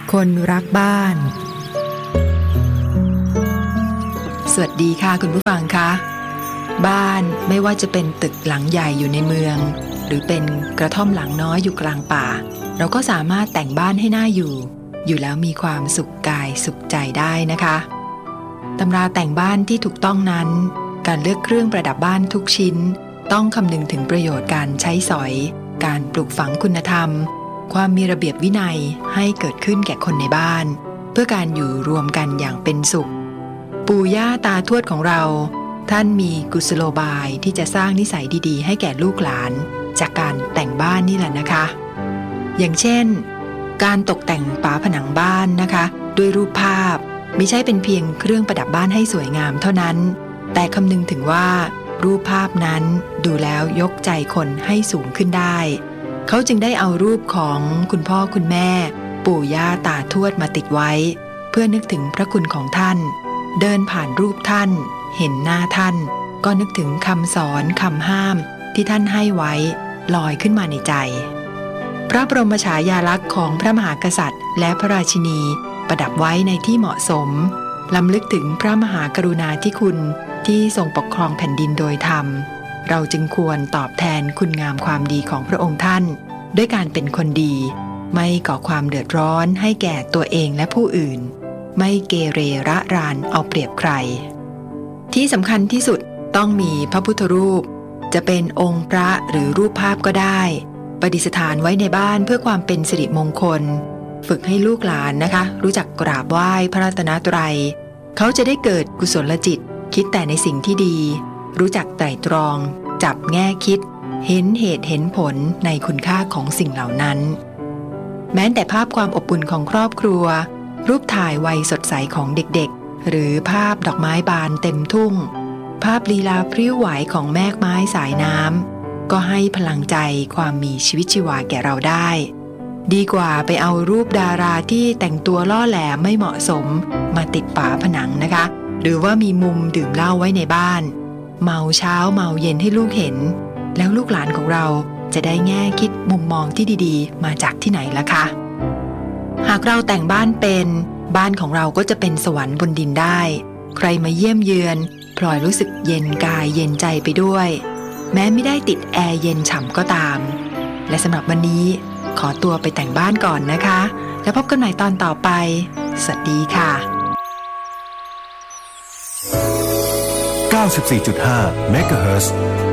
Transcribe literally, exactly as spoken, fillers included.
คนรักบ้านสวัสดีค่ะคุณผู้ฟังคะบ้านไม่ว่าจะเป็นตึกหลังใหญ่อยู่ในเมืองหรือเป็นกระท่อมหลังน้อยอยู่กลางป่าเราก็สามารถแต่งบ้านให้น่าอยู่อยู่แล้วมีความสุขกายสุขใจได้นะคะตำราแต่งบ้านที่ถูกต้องนั้นการเลือกเครื่องประดับบ้านทุกชิ้นต้องคำนึงถึงประโยชน์การใช้สอยการปลูกฝังคุณธรรมความมีระเบียบวินัยให้เกิดขึ้นแก่คนในบ้านเพื่อการอยู่รวมกันอย่างเป็นสุขปู่ย่าตาทวดของเราท่านมีกุศโลบายที่จะสร้างนิสัยดีๆให้แก่ลูกหลานจากการแต่งบ้านนี่แหละนะคะอย่างเช่นการตกแต่งฝาผนังบ้านนะคะด้วยรูปภาพไม่ใช่เป็นเพียงเครื่องประดับบ้านให้สวยงามเท่านั้นแต่คำนึงถึงว่ารูปภาพนั้นดูแล้วยกใจคนให้สูงขึ้นได้เขาจึงได้เอารูปของคุณพ่อคุณแม่ปู่ย่าตาทวดมาติดไว้เพื่อนึกถึงพระคุณของท่านเดินผ่านรูปท่านเห็นหน้าท่านก็นึกถึงคำสอนคำห้ามที่ท่านให้ไว้ลอยขึ้นมาในใจพระบรมฉายาลักษณ์ของพระมหากษัตริย์และพระราชินีประดับไว้ในที่เหมาะสมรำลึกถึงพระมหากรุณาธิคุณที่ทรงปกครองแผ่นดินโดยธรรมเราจึงควรตอบแทนคุณงามความดีของพระองค์ท่านด้วยการเป็นคนดีไม่ก่อความเดือดร้อนให้แก่ตัวเองและผู้อื่นไม่เกเรระรานเอาเปรียบใครที่สำคัญที่สุดต้องมีพระพุทธรูปจะเป็นองค์พระหรือรูปภาพก็ได้ประดิษฐานไว้ในบ้านเพื่อความเป็นสิริมงคลฝึกให้ลูกหลานนะคะรู้จักกราบไหว้พระรัตนตรัยเขาจะได้เกิดกุศลจิตคิดแต่ในสิ่งที่ดีรู้จักไตร่ตรองจับแง่คิดเห็นเหตุเห็นผลในคุณค่าของสิ่งเหล่านั้นแม้แต่ภาพความอบอุ่นของครอบครัวรูปถ่ายวัยสดใสของเด็กๆหรือภาพดอกไม้บานเต็มทุ่งภาพลีลาพริ้วไหวของแมฆไม้สายน้ำก็ให้พลังใจความมีชีวิตชีวาแก่เราได้ดีกว่าไปเอารูปดาราที่แต่งตัวล่อแหลมไม่เหมาะสมมาติดฝาผนังนะคะหรือว่ามีมุมดื่มเหล้าไว้ในบ้านเมาเช้าเมาเย็นให้ลูกเห็นแล้วลูกหลานของเราจะได้แง่คิดมุมมองที่ดีๆมาจากที่ไหนล่ะคะหากเราแต่งบ้านเป็นบ้านของเราก็จะเป็นสวรรค์บนดินได้ใครมาเยี่ยมเยือนพลอยรู้สึกเย็นกายเย็นใจไปด้วยแม้ไม่ได้ติดแอร์เย็นฉ่ำก็ตามและสำหรับวันนี้ขอตัวไปแต่งบ้านก่อนนะคะแล้วพบกันใหม่ตอนต่อไปสวัสดีค่ะเก้าสิบสี่จุดห้า เมกะเฮิรตซ์